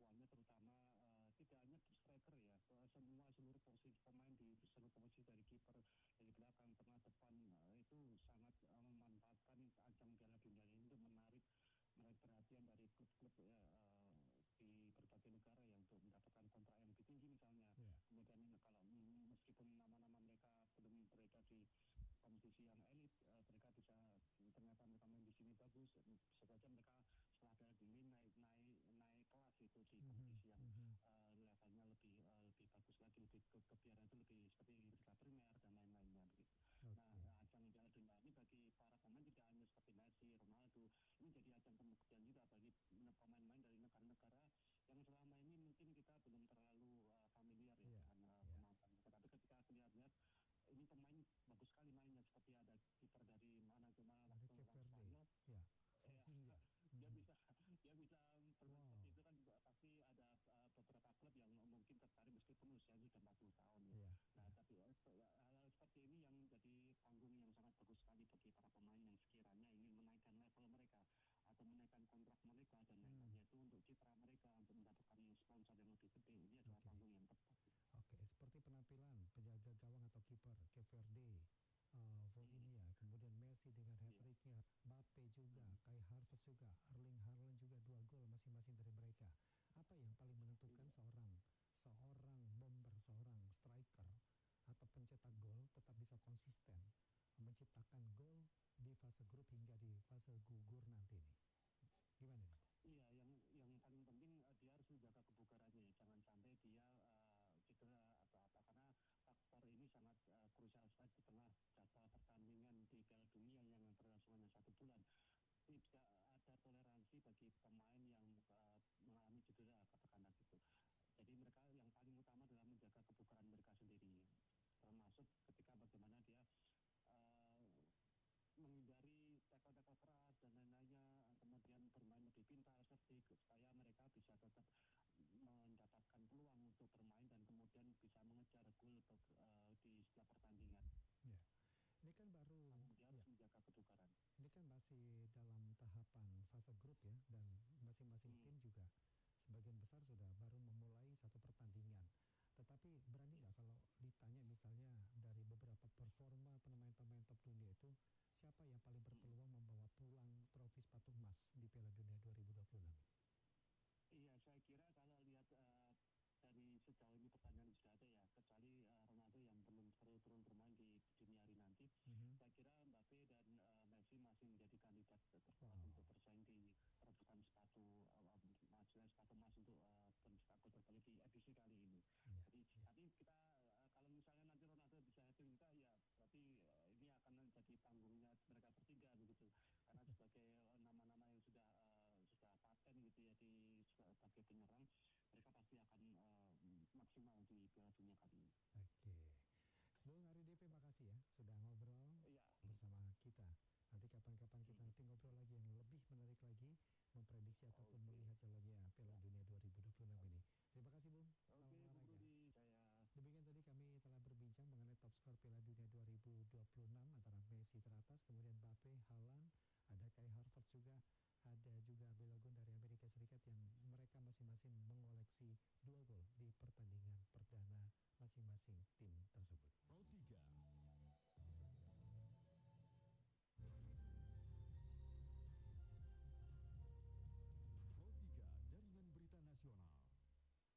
kemampuannya, terutama tidak hanya striker ya, seluruh posisi pemain di seluruh posisi dari kiper, dari belakang, tengah, depan, itu sangat memanfaatkan ajang Piala Dunia ini untuk menarik perhatian dari klub-klub ya, di berbagai negara yang untuk mendapatkan kontrak yang lebih tinggi misalnya. Yeah. Kemudian kalau meskipun nama-nama mereka belum beredar di kompetisi yang elit, mereka bisa ternyata mereka main di sini bagus, bisa saja mereka setelah Piala Dunia naik kelas itu di kompetisi yang levelnya lebih bagus lagi, lebih kebiaran itu lebih seperti Liga Primer dan lain-lainnya begitu. Okay. Nah, ajang Piala Dunia ini bagi para pemain tidak hanya seperti Messi, Ronaldo, ini jadi ajang pembuktian juga bagi pemain-pemain dari negara-negara yang selama ini mungkin kita belum terlalu familiar ya dengan kemampuan mereka. Tapi ketika lihat ini pemain bagus sekali mainnya, seperti ada kiper dari mana waktu orang Spanyol. Dia bisa bermain seperti itu kan, pasti ada beberapa klub yang mungkin tertarik meskipun usianya sudah 40 tahun ya. Nah, tapi hal seperti ini yang menjadi panggung yang sangat bagus sekali bagi para pemain yang sekiranya ingin menaikkan level mereka atau menaikkan kontrak mereka dan lain-lainnya, itu untuk citra mereka, untuk mendapatkan sponsor yang lebih gede. Ini adalah panggung yang tepat. Oke, seperti penampilan penjaga gawang atau kiper Cape Verde, Vosinia, kemudian Messi dengan hat-tricknya, Mbappe juga, Kai Havertz juga, Erling Haaland juga 2 gol masing-masing dari mereka. Apa yang paling menentukan seorang bomber, seorang striker atau pencetak gol tetap bisa konsisten menciptakan gol di fase grup hingga di fase gugur nanti nih? Gimana nih? Iya, yang paling penting dia harus menjaga kebugarannya, jangan sampai dia cedera atau apa, karena faktor ini sangat krusial sekali di tengah jadwal pertandingan di Piala Dunia yang berlangsung hanya 1 bulan. Tidak ada toleransi bagi pemain yang mengalami cedera, katakanlah gitu. Jadi mereka yang paling utama adalah menjaga kebugaran mereka sendiri, termasuk ketika bagaimana dia menghindari tackle-tackle keras dan lain-lainnya, kemudian bermain lebih pintar supaya mereka bisa tetap mendapatkan peluang untuk bermain dan kemudian bisa mengejar gol di setiap pertandingan. Ya, ini kan baru. Dia harus menjaga kebugaran. Ini kan masih dalam tahapan fase grup ya, dan masing-masing tim juga sebagian besar sudah baru memulai satu pertandingan. Tetapi berani nggak kalau ditanya misalnya dari beberapa performa pemain-pemain top dunia itu, siapa yang paling berpeluang